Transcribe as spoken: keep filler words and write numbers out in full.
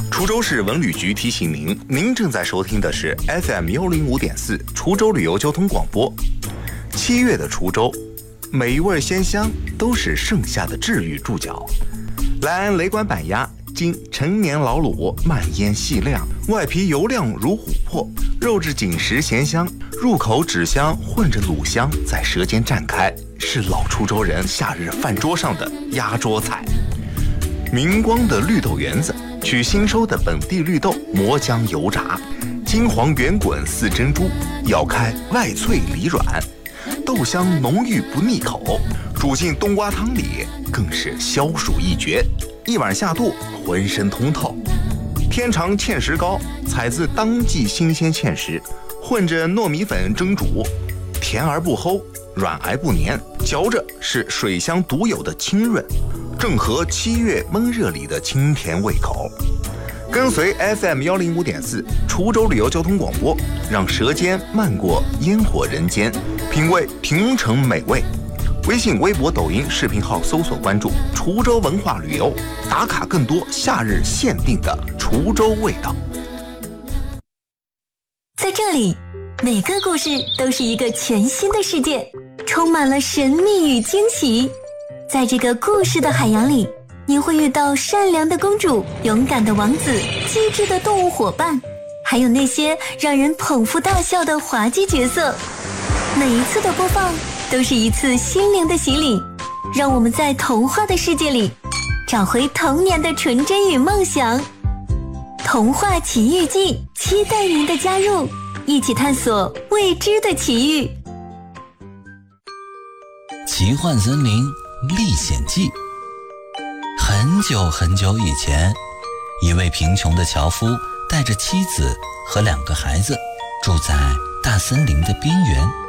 滁州市文旅局提醒您，您正在收听的是 F M 幺零五点四滁州旅游交通广播。七月的滁州，每一味鲜香都是盛夏的治愈注脚。来安雷管板鸭，经陈年老卤，慢腌细晾，外皮油亮如琥珀，肉质紧实咸香，入口脂香混着卤香在舌尖绽开，是老滁州人夏日饭桌上的压桌菜。明光的绿豆圆子，取新收的本地绿豆磨浆油炸，金黄圆滚似珍珠，咬开外脆里软，豆香浓郁不腻口，煮进冬瓜汤里更是消暑一绝，一碗下肚浑身通透。天长芡实糕，采自当季新鲜芡实，混着糯米粉蒸煮，甜而不齁，软而不黏，嚼着是水乡独有的清润，正合七月闷热里的清甜胃口。跟随 F M 幺零五点四滁州旅游交通广播，让舌尖漫过烟火人间，品味平城美味。微信、微博、抖音视频号搜索关注滁州文化旅游，打卡更多夏日限定的滁州味道。 在这里，每个故事都是一个全新的世界，充满了神秘与惊喜。在这个故事的海洋里，你会遇到善良的公主、勇敢的王子、机智的动物伙伴，还有那些让人捧腹大笑的滑稽角色。每一次的播放都是一次心灵的洗礼，让我们在童话的世界里找回童年的纯真与梦想。童话奇遇记，期待您的加入，一起探索未知的奇遇。 奇幻森林历险记。很久很久以前，一位贫穷的樵夫带着妻子和两个孩子住在大森林的边缘。